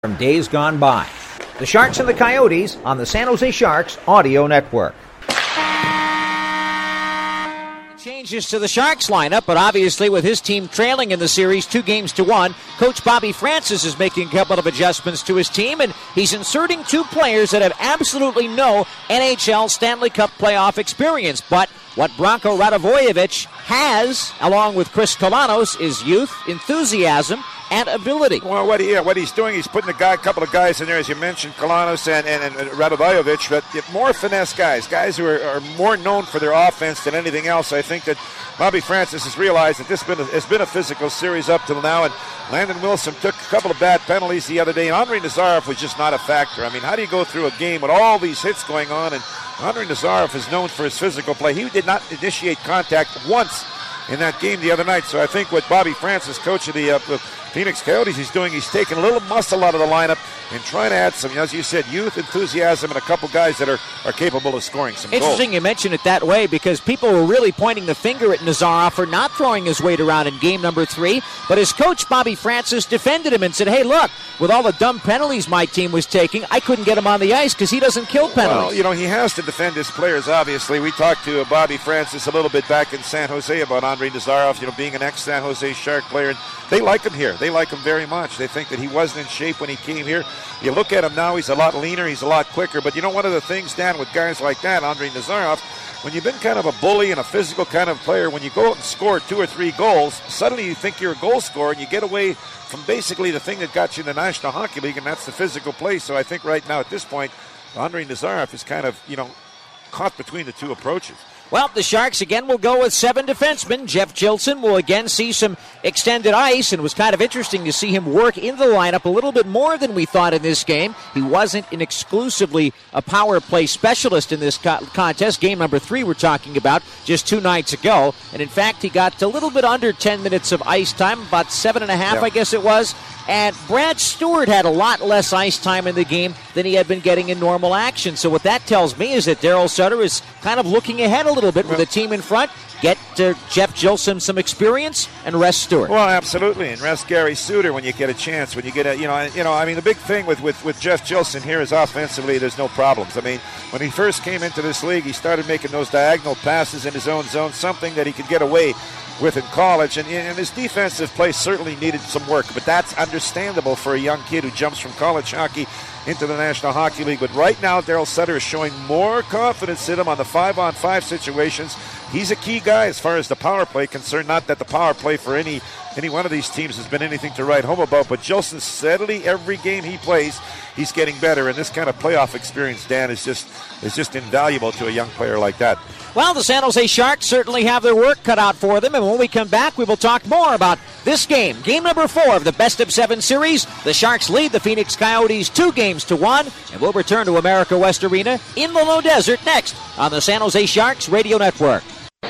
From days gone by. The Sharks and the Coyotes on the San Jose Sharks Audio Network. Changes to the Sharks lineup, but obviously with his team trailing in the series 2-1, Coach Bobby Francis is making a couple of adjustments to his team, and he's inserting two players that have absolutely no NHL Stanley Cup playoff experience. But what Branko Radivojevic has, along with Chris Kolanos, is youth, enthusiasm, and ability. Well, what he's doing, he's putting a couple of guys in there, as you mentioned, Kolanos and Radivojevic, but more finesse guys who are more known for their offense than anything else. I think that Bobby Francis has realized that this has been a physical series up till now, and Landon Wilson took a couple of bad penalties the other day, and Andrei Nazarov was just not a factor. I mean, how do you go through a game with all these hits going on? And Andrei Nazarov is known for his physical play. He did not initiate contact once in that game the other night. So I think what Bobby Francis, coach of the Phoenix Coyotes, he's doing, he's taking a little muscle out of the lineup and trying to add some, as you said, youth, enthusiasm, and a couple guys that are capable of scoring some goals. Interesting you mention it that way, because people were really pointing the finger at Nazarov for not throwing his weight around in game number 3, but his coach Bobby Francis defended him and said, hey, look, with all the dumb penalties my team was taking, I couldn't get him on the ice because he doesn't kill penalties. Well, he has to defend his players, obviously. We talked to Bobby Francis a little bit back in San Jose about Andrei Nazarov, being an ex-San Jose Shark player, and they like him here. They like him very much. They think that he wasn't in shape when he came here. You look at him now, he's a lot leaner, he's a lot quicker. But one of the things, Dan, with guys like that, Andrei Nazarov, when you've been kind of a bully and a physical kind of player, when you go out and score 2 or 3 goals, suddenly you think you're a goal scorer and you get away from basically the thing that got you in the National Hockey League, and that's the physical play. So I think right now at this point, Andrei Nazarov is kind of, caught between the two approaches. Well, the Sharks again will go with 7 defensemen. Jeff Jilson will again see some extended ice, and it was kind of interesting to see him work in the lineup a little bit more than we thought in this game. He wasn't exclusively a power play specialist in this contest. Game number 3 we're talking about just 2 nights ago. And in fact, he got a little bit under 10 minutes of ice time, about 7.5, I guess it was. And Brad Stewart had a lot less ice time in the game than he had been getting in normal action. So what that tells me is that Daryl Sutter is kind of looking ahead a little bit with the team in front. Get Jeff Jilson some experience and rest Stewart. Well, absolutely, and rest Gary Suter when you get a chance. When you get the big thing with Jeff Jilson here is offensively, there's no problems. I mean, when he first came into this league, he started making those diagonal passes in his own zone, something that he could get away with in college, and his defensive play certainly needed some work, but that's understandable for a young kid who jumps from college hockey into the National Hockey League. But right now, Daryl Sutter is showing more confidence in him on the 5-on-5 situations. He's a key guy as far as the power play concerned. Not that the power play for any one of these teams has been anything to write home about, but Jilson steadily, every game he plays, he's getting better, and this kind of playoff experience, Dan, is just invaluable to a young player like that. Well, the San Jose Sharks certainly have their work cut out for them, and when we come back, we will talk more about this game. Game number 4 of the best-of-7 series. The Sharks lead the Phoenix Coyotes 2-1, and we'll return to America West Arena in the Low Desert next on the San Jose Sharks Radio Network.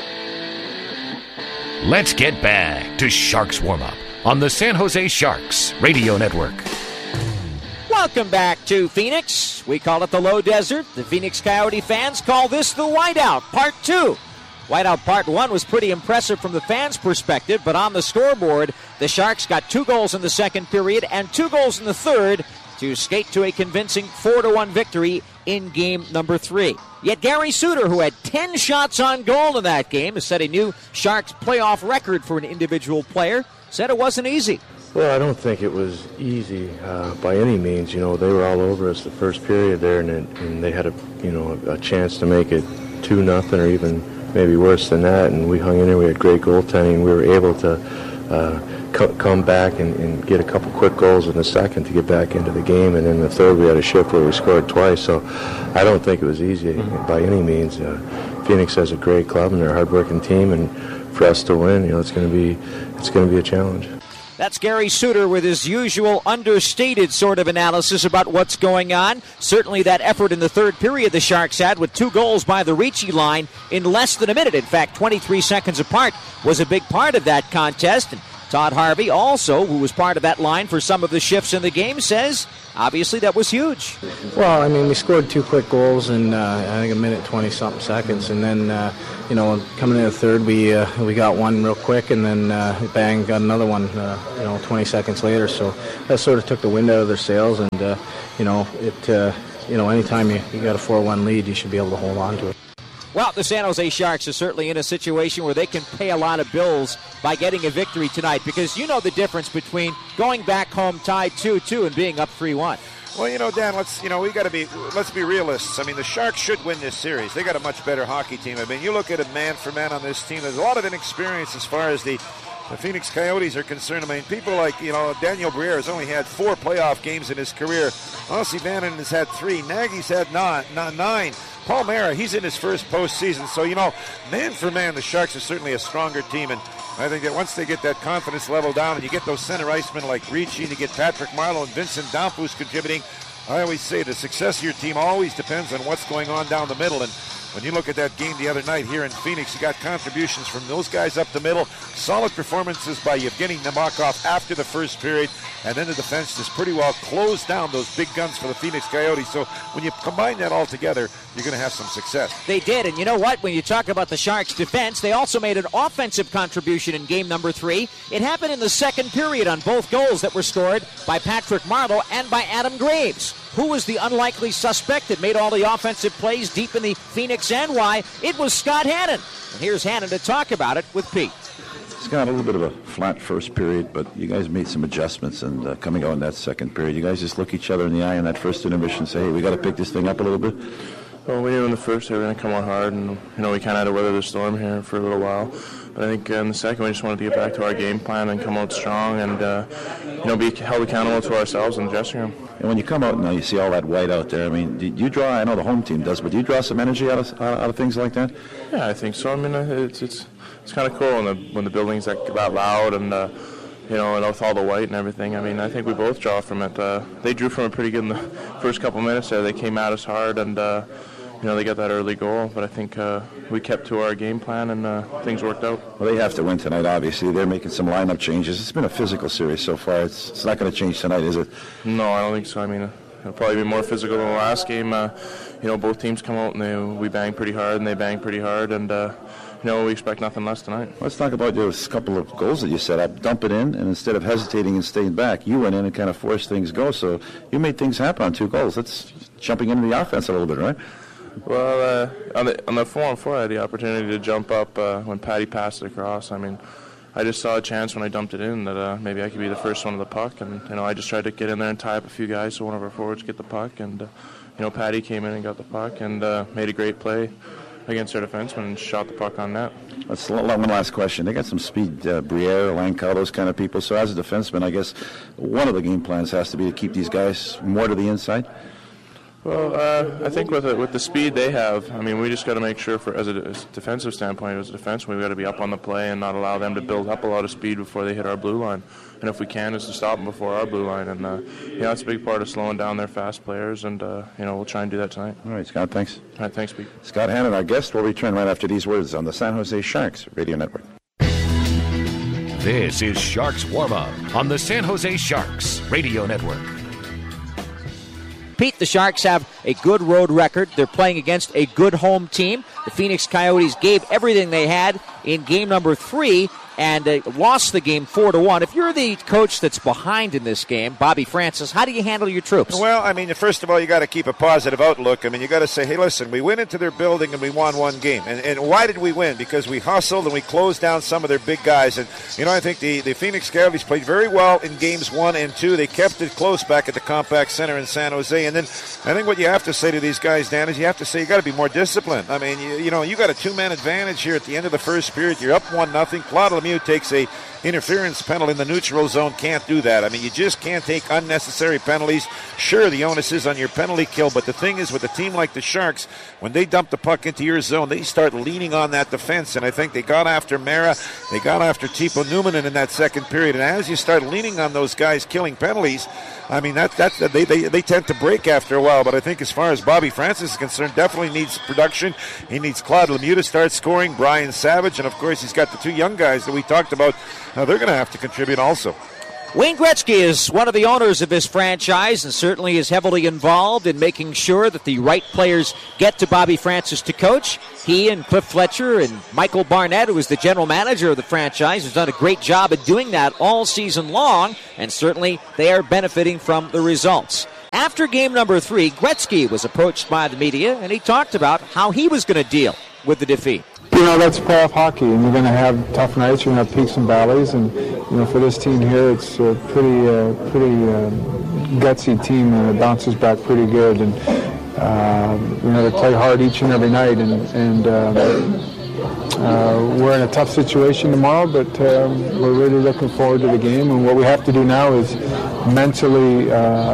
Let's get back to Sharks Warm-Up on the San Jose Sharks Radio Network. Welcome back to Phoenix. We call it the Low Desert. The Phoenix Coyote fans call this the Whiteout Part 2. Whiteout Part 1 was pretty impressive from the fans' perspective, but on the scoreboard, the Sharks got 2 goals in the second period and 2 goals in the third to skate to a convincing 4-1 victory in game number 3. Yet Gary Suter, who had 10 shots on goal in that game, has set a new Sharks playoff record for an individual player, said it wasn't easy. Well, I don't think it was easy by any means. They were all over us the first period there, and they had a chance to make it 2-0 or even maybe worse than that, and we hung in there. We had great goaltending. We were able to come back and get a couple quick goals in the second to get back into the game, and in the third we had a shift where we scored twice. So I don't think it was easy by any means. Phoenix has a great club and they're a hard-working team, and for us to win, it's going to be a challenge. That's Gary Suter with his usual understated sort of analysis about what's going on. Certainly that effort in the third period the Sharks had with 2 goals by the Ricci line in less than a minute. In fact, 23 seconds apart was a big part of that contest. And Todd Harvey, also, who was part of that line for some of the shifts in the game, says obviously that was huge. Well, I mean, we scored 2 quick goals in, I think, a minute, 20-something seconds. And then, coming in the third, we got one real quick, and then bang, got another one, 20 seconds later. So that sort of took the wind out of their sails. And, anytime you got a 4-1 lead, you should be able to hold on to it. Well, the San Jose Sharks are certainly in a situation where they can pay a lot of bills by getting a victory tonight, because you know the difference between going back home tied 2-2 and being up 3-1. Well, Dan, let's be realists. I mean, the Sharks should win this series. They got a much better hockey team. I mean, you look at it man for man on this team. There's a lot of inexperience as far as the Phoenix Coyotes are concerned. I mean, people like, Daniel Briere has only had 4 playoff games in his career. Ossie Vannanen has had 3. Nagy's had 9. Paul Mara, he's in his first postseason. So, man for man, the Sharks are certainly a stronger team. And I think that once they get that confidence level down and you get those center icemen like Ricci, and you get Patrick Marleau and Vincent Damphousse contributing, I always say the success of your team always depends on what's going on down the middle. And when you look at that game the other night here in Phoenix, you got contributions from those guys up the middle. Solid performances by Yevgeny Nabokov after the first period. And then the defense just pretty well closed down those big guns for the Phoenix Coyotes. So when you combine that all together, you're going to have some success. They did. And you know what? When you talk about the Sharks' defense, they also made an offensive contribution in game number 3. It happened in the second period on both goals that were scored by Patrick Marleau and by Adam Graves. Who was the unlikely suspect that made all the offensive plays deep in the Phoenix end? Why, it was Scott Hannon. And here's Hannon to talk about it with Pete. Scott, a little bit of a flat first period, but you guys made some adjustments, and coming out in that second period, you guys just look each other in the eye in that first intermission and say, hey, we got to pick this thing up a little bit? Well, we knew in the first they were going to come on hard, and, we kind of had to weather the storm here for a little while. But I think in the second, we just wanted to get back to our game plan and come out strong and, be held accountable to ourselves in the dressing room. And when you come out and you see all that white out there, I mean, do you draw, I know the home team does, but do you draw some energy out of things like that? Yeah, I think so. I mean, it's kind of cool when the building's that loud and, and with all the white and everything. I mean, I think we both draw from it. They drew from it pretty good in the first couple minutes there. They came at us hard and, they got that early goal, but I think we kept to our game plan and things worked out. Well, they have to win tonight, obviously. They're making some lineup changes. It's been a physical series so far. It's not going to change tonight, is it? No, I don't think so. I mean, it'll probably be more physical than the last game. Both teams come out and we bang pretty hard and they bang pretty hard, and we expect nothing less tonight. Let's talk about those couple of goals that you set up. Dump it in, and instead of hesitating and staying back, you went in and kind of forced things to go. So you made things happen on 2 goals. That's jumping into the offense a little bit, right? Well, on the 4-on-4, I had the opportunity to jump up when Patty passed it across. I mean, I just saw a chance when I dumped it in that maybe I could be the first one to the puck, and I just tried to get in there and tie up a few guys so one of our forwards get the puck, and Patty came in and got the puck and made a great play against our defenseman and shot the puck on net. That's one last question. They got some speed, Briere, Langkow, those kind of people. So as a defenseman, I guess one of the game plans has to be to keep these guys more to the inside. Well, I think with the speed they have, I mean, we just got to make sure, as a defensive standpoint, as a defenseman, we've got to be up on the play and not allow them to build up a lot of speed before they hit our blue line. And if we can, is to stop them before our blue line. And, that's a big part of slowing down their fast players. And, we'll try and do that tonight. All right, Scott, thanks. All right, thanks, Pete. Scott Hannon, our guest, will return right after these words on the San Jose Sharks Radio Network. This is Sharks Warm-Up on the San Jose Sharks Radio Network. Pete, the Sharks have a good road record. They're playing against a good home team. The Phoenix Coyotes gave everything they had in game number 3 and lost the game 4-1. If you're the coach that's behind in this game, Bobby Francis, how do you handle your troops? Well, I mean, first of all, you got to keep a positive outlook. I mean, you got to say, hey, listen, we went into their building and we won one game. And why did we win? Because we hustled and we closed down some of their big guys. And, I think the Phoenix Coyotes played very well in games 1 and 2. They kept it close back at the Compaq Center in San Jose. And then I think what you have to say to these guys, Dan, is you have to say you got to be more disciplined. I mean, you got a 2-man advantage here at the end of the first period. You're up 1-0. Claude Lemieux takes a interference penalty in the neutral zone. Can't do that. I mean, you just can't take unnecessary penalties. Sure, the onus is on your penalty kill, but the thing is, with a team like the Sharks, when they dump the puck into your zone, they start leaning on that defense, and I think they got after Mara, they got after Timo Numminen in that second period, and as you start leaning on those guys killing penalties, I mean, they tend to break after a while, but I think as far as Bobby Francis is concerned, definitely needs production. He needs Claude Lemieux to start scoring, Brian Savage, and of course he's got the 2 young guys that we talked about they're going to have to contribute also. Wayne Gretzky is one of the owners of this franchise and certainly is heavily involved in making sure that the right players get to Bobby Francis to coach. He and Cliff Fletcher and Michael Barnett, who is the general manager of the franchise, has done a great job at doing that all season long, and certainly they are benefiting from the results. After game number 3, Gretzky was approached by the media, and he talked about how he was going to deal with the defeat. You know, that's playoff hockey, and you're going to have tough nights, you're going to have peaks and valleys, and, you know, for this team here, it's a pretty gutsy team, and it bounces back pretty good, and, you know, they play hard each and every night, and we're in a tough situation tomorrow, but we're really looking forward to the game, and what we have to do now is mentally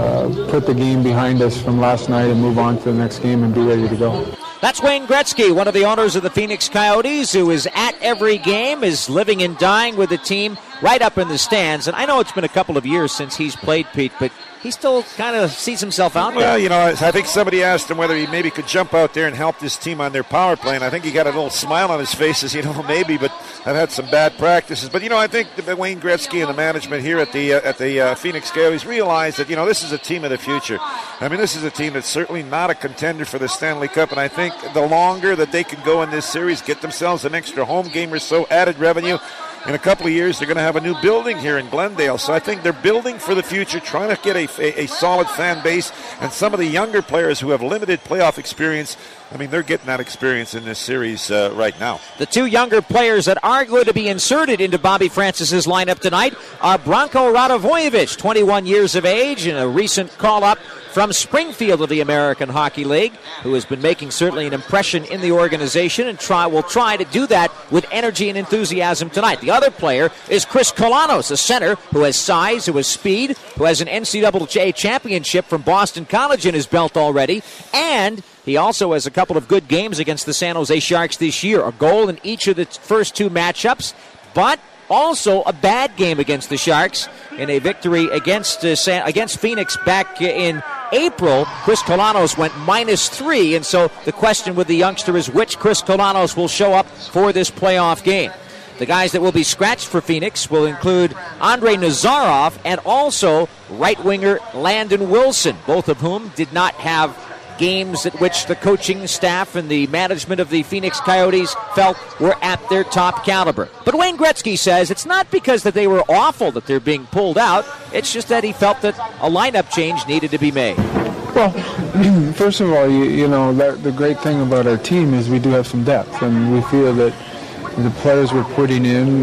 put the game behind us from last night and move on to the next game and be ready to go. That's Wayne Gretzky, one of the owners of the Phoenix Coyotes, who is at every game, is living and dying with the team right up in the stands. And I know it's been a couple of years since he's played, Pete, but he still kind of sees himself out there. Well, you know, I think somebody asked him whether he maybe could jump out there and help this team on their power play, and I think he got a little smile on his face as, you know, maybe, but I've had some bad practices. But, you know, I think Wayne Gretzky and the management here at the Phoenix Coyotes realize that, you know, this is a team of the future. I mean, this is a team that's certainly not a contender for the Stanley Cup, and I think the longer that they can go in this series, get themselves an extra home game or so, added revenue, in a couple of years, they're going to have a new building here in Glendale. So I think they're building for the future, trying to get a solid fan base. And some of the younger players who have limited playoff experience, I mean, they're getting that experience in this series right now. The two younger players that are going to be inserted into Bobby Francis's lineup tonight are Branko Radivojevic, 21 years of age, and a recent call-up from Springfield of the American Hockey League, who has been making certainly an impression in the organization and will try to do that with energy and enthusiasm tonight. The other player is Chris Kolanos, a center who has size, who has speed, who has an NCAA championship from Boston College in his belt already, and he also has a couple of good games against the San Jose Sharks this year, a goal in each of the first two matchups, but also a bad game against the Sharks in a victory against Phoenix back in April. Chris Kolanos went -3, and so the question with the youngster is which Chris Kolanos will show up for this playoff game. The guys that will be scratched for Phoenix will include Andrei Nazarov and also right winger Landon Wilson, both of whom did not have games at which the coaching staff and the management of the Phoenix Coyotes felt were at their top caliber. But Wayne Gretzky says it's not because that they were awful that they're being pulled out. It's just that he felt that a lineup change needed to be made. Well, first of all, you know, the great thing about our team is we do have some depth, and we feel that the players we're putting in,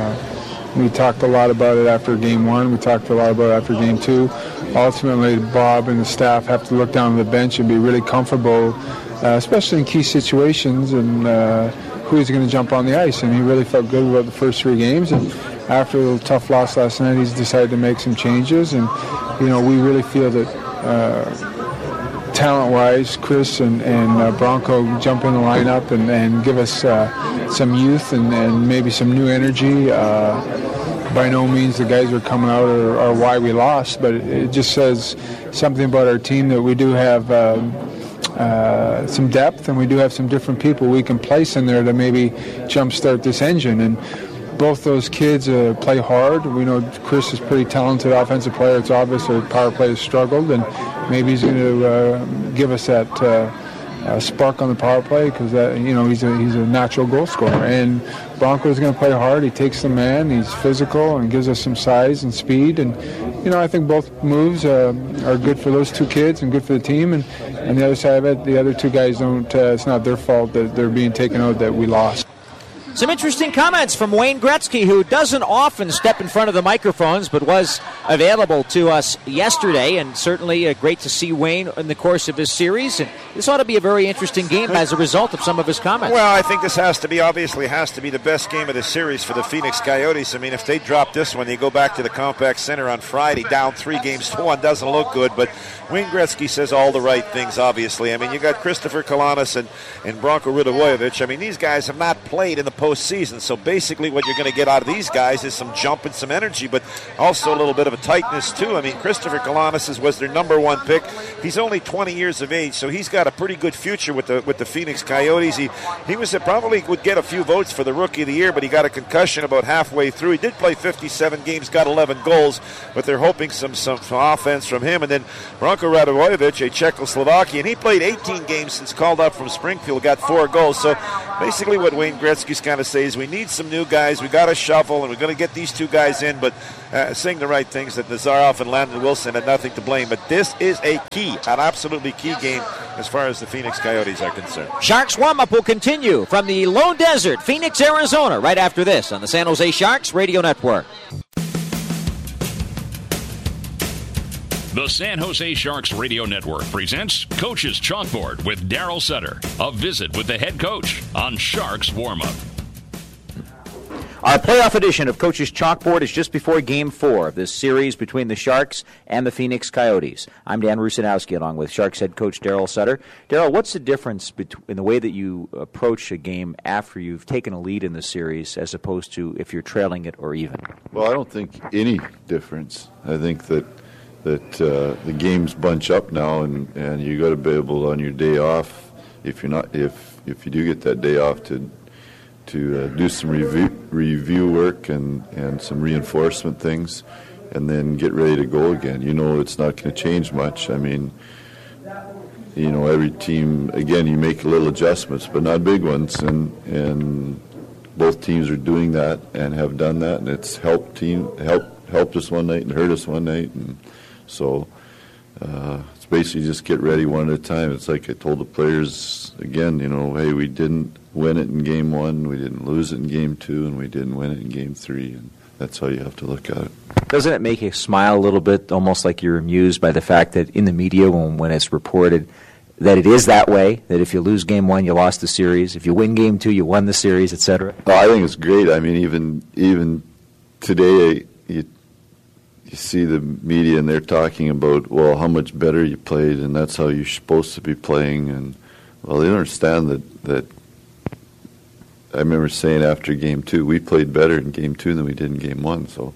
we talked a lot about it after Game 1. We talked a lot about it after Game 2. Ultimately, Bob and the staff have to look down the bench and be really comfortable, especially in key situations, and who is going to jump on the ice. And he really felt good about the first 3 games. And after a little tough loss last night, he's decided to make some changes. And, you know, we really feel that talent-wise, Chris and Branko jump in the lineup and give us some youth and maybe some new energy. By no means the guys who are coming out are why we lost, but it just says something about our team that we do have some depth, and we do have some different people we can place in there to maybe jumpstart this engine. And both those kids play hard. We know Chris is a pretty talented offensive player. It's obvious our power play has struggled, and maybe he's going to give us that spark on the power play, because you know, he's a natural goal scorer. And Branko is going to play hard. He takes the man. He's physical and gives us some size and speed. And you know, I think both moves are good for those two kids and good for the team. And on the other side of it, the other two guys don't. It's not their fault that they're being taken out, that we lost. Some interesting comments from Wayne Gretzky, who doesn't often step in front of the microphones, but was available to us yesterday, and certainly great to see Wayne in the course of his series. And this ought to be a very interesting game as a result of some of his comments. Well, I think this obviously has to be the best game of the series for the Phoenix Coyotes. I mean, if they drop this one, you go back to the Compaq Center on Friday, down 3-1, doesn't look good. But Wayne Gretzky says all the right things, obviously. I mean, you got Christopher Kolanos and Branko Radivojevic. I mean, these guys have not played in the postseason. So basically what you're going to get out of these guys is some jump and some energy, but also a little bit of a tightness too. I mean, Christopher Kalanis was their number one pick. He's only 20 years of age, so he's got a pretty good future with the Phoenix Coyotes. He was probably would get a few votes for the Rookie of the Year, but he got a concussion about halfway through. He did play 57 games, got 11 goals, but they're hoping some offense from him. And then Branko Radojevic, a Czechoslovakian, he played 18 games since called up from Springfield, got 4 goals. So basically what Wayne Gretzky's kind of saying is we need some new guys, we got to shuffle, and we're going to get these 2 guys in, but saying the right things that Nazarov and Landon Wilson had nothing to blame. But this is an absolutely key game as far as the Phoenix Coyotes are concerned. Sharks warm-up will continue from the Lone Desert, Phoenix, Arizona, right after this on the San Jose Sharks Radio Network. The San Jose Sharks Radio Network presents Coach's Chalkboard with Daryl Sutter. A visit with the head coach on Sharks Warm-Up. Our playoff edition of Coach's Chalkboard is just before Game 4 of this series between the Sharks and the Phoenix Coyotes. I'm Dan Rusanowski along with Sharks head coach Daryl Sutter. Daryl, what's the difference in the way that you approach a game after you've taken a lead in the series as opposed to if you're trailing it or even? Well, I don't think any difference. I think that the games bunch up now, and you got to be able on your day off, if you do get that day off, to do some review work and some reinforcement things, and then get ready to go again. You know, it's not going to change much. I mean, you know, every team, again, you make little adjustments, but not big ones, and both teams are doing that and have done that, and it's helped us one night and hurt us one night, and so it's basically just get ready one at a time. It's like I told the players again, you know, hey, we didn't win it in Game 1, we didn't lose it in Game 2, and we didn't win it in Game 3, and that's how you have to look at it. Doesn't it make you smile a little bit, almost like you're amused by the fact that in the media when it's reported that it is that way, that if you lose Game 1, you lost the series, if you win Game 2, you won the series, etc.? Oh, I think it's great. I mean, even today, you see the media and they're talking about, well, how much better you played, and that's how you're supposed to be playing. And well, they don't understand that I remember saying after Game 2, we played better in Game 2 than we did in Game 1. So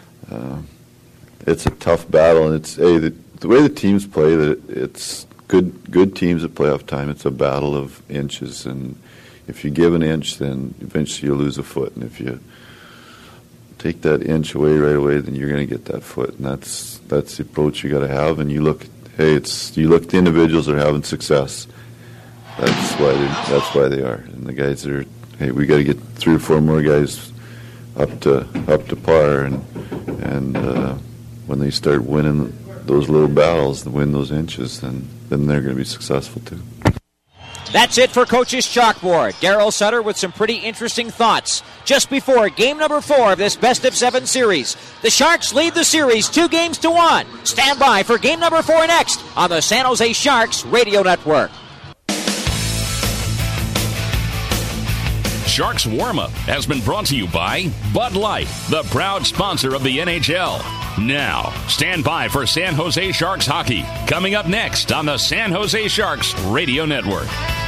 it's a tough battle, and it's the way the teams play. That it's good teams at playoff time. It's a battle of inches, and if you give an inch, then eventually you'll lose a foot, and if you take that inch away right away, then you're going to get that foot, and that's the approach you got to have. And you look, you look at the individuals that are having success. That's why they are, and the guys that are, hey, we got to get 3 or 4 more guys up to par, and when they start winning those little battles, and win those inches, then they're going to be successful too. That's it for Coach's Chalkboard. Daryl Sutter with some pretty interesting thoughts just before Game number 4 of this best-of-7 series. The Sharks lead the series 2-1. Stand by for Game number 4 next on the San Jose Sharks Radio Network. Sharks Warm-Up has been brought to you by Bud Light, the proud sponsor of the NHL. Now, stand by for San Jose Sharks hockey, coming up next on the San Jose Sharks Radio Network.